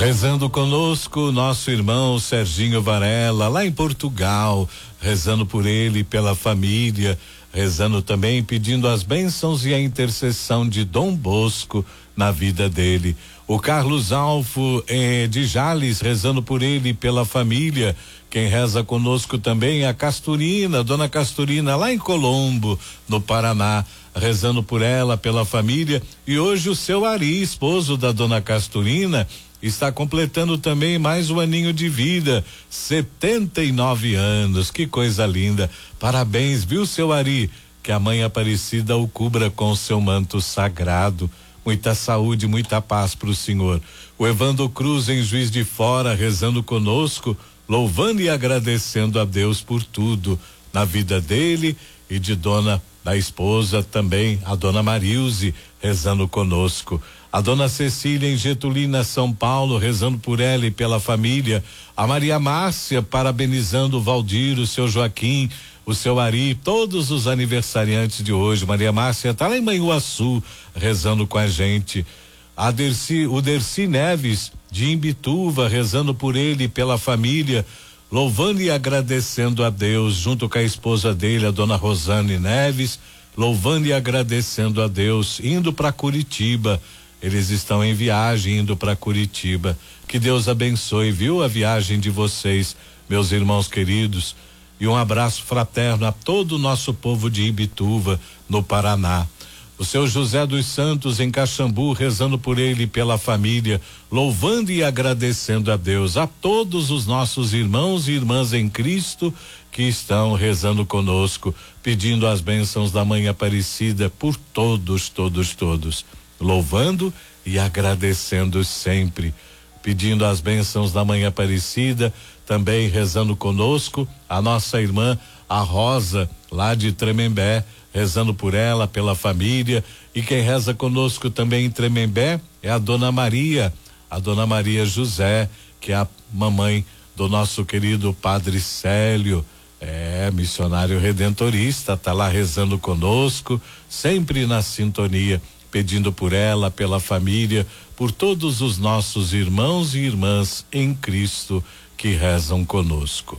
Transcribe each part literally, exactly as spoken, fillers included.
Rezando conosco, nosso irmão Serginho Varela, lá em Portugal, rezando por ele e pela família, rezando também, pedindo as bênçãos e a intercessão de Dom Bosco na vida dele. O Carlos Alfo eh, de Jales, rezando por ele e pela família. Quem reza conosco também é a Casturina, Dona Casturina, lá em Colombo, no Paraná, rezando por ela, pela família. E hoje o seu Ari, esposo da Dona Casturina, está completando também mais um aninho de vida, setenta e nove anos, que coisa linda. Parabéns, viu, seu Ari? Que a Mãe Aparecida o cubra com seu manto sagrado. Muita saúde, muita paz para o senhor. O Evandro Cruz em Juiz de Fora, rezando conosco, louvando e agradecendo a Deus por tudo na vida dele e de dona da esposa também, a dona Marilze, rezando conosco. A dona Cecília em Getulina, São Paulo, rezando por ela e pela família. A Maria Márcia parabenizando o Valdir, o seu Joaquim, o seu Ari, todos os aniversariantes de hoje. Maria Márcia tá lá em Manhuaçu, rezando com a gente. A Dercy, o Dercy Neves de Imbituva, rezando por ele e pela família, louvando e agradecendo a Deus, junto com a esposa dele, a dona Rosane Neves, louvando e agradecendo a Deus, indo para Curitiba. Eles estão em viagem indo para Curitiba. Que Deus abençoe, viu, a viagem de vocês, meus irmãos queridos. E um abraço fraterno a todo o nosso povo de Ibituva, no Paraná. O seu José dos Santos em Caxambu, rezando por ele e pela família, louvando e agradecendo a Deus, a todos os nossos irmãos e irmãs em Cristo que estão rezando conosco, pedindo as bênçãos da Mãe Aparecida por todos, todos, todos. Louvando e agradecendo sempre, pedindo as bênçãos da Mãe Aparecida, também rezando conosco, a nossa irmã, a Rosa, lá de Tremembé, rezando por ela, pela família. E quem reza conosco também em Tremembé é a dona Maria, a dona Maria José, que é a mamãe do nosso querido Padre Célio, é missionário redentorista, tá lá rezando conosco, sempre na sintonia, pedindo por ela, pela família, por todos os nossos irmãos e irmãs em Cristo que rezam conosco.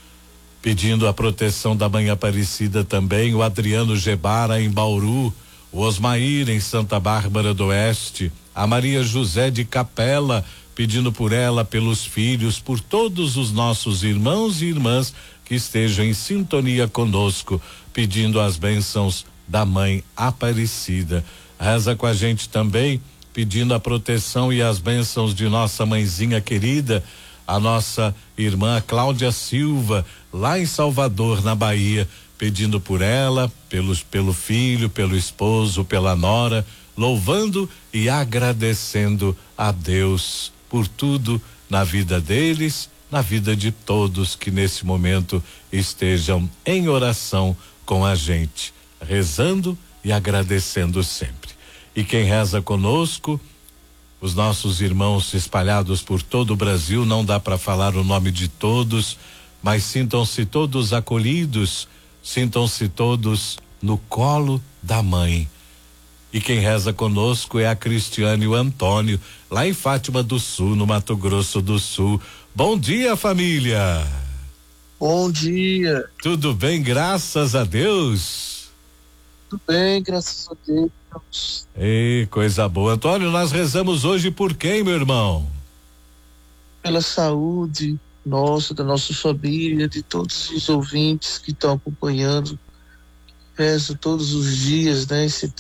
Pedindo a proteção da Mãe Aparecida também, o Adriano Gebara em Bauru, o Osmair em Santa Bárbara do Oeste, a Maria José de Capela, pedindo por ela, pelos filhos, por todos os nossos irmãos e irmãs que estejam em sintonia conosco, pedindo as bênçãos da Mãe Aparecida. Reza com a gente também, pedindo a proteção e as bênçãos de nossa mãezinha querida, a nossa irmã Cláudia Silva, lá em Salvador, na Bahia, pedindo por ela, pelos, pelo filho, pelo esposo, pela nora, louvando e agradecendo a Deus por tudo na vida deles, na vida de todos que nesse momento estejam em oração com a gente, rezando e agradecendo sempre. E quem reza conosco, os nossos irmãos espalhados por todo o Brasil, não dá para falar o nome de todos, mas sintam-se todos acolhidos, sintam-se todos no colo da Mãe. E quem reza conosco é a Cristiane e o Antônio, lá em Fátima do Sul, no Mato Grosso do Sul. Bom dia, família! Bom dia! Tudo bem, graças a Deus? Tudo bem, graças a Deus. Ei, coisa boa. Antônio, nós rezamos hoje por quem, meu irmão? Pela saúde nossa, da nossa família, de todos os ouvintes que estão acompanhando. Rezo todos os dias, né? Esse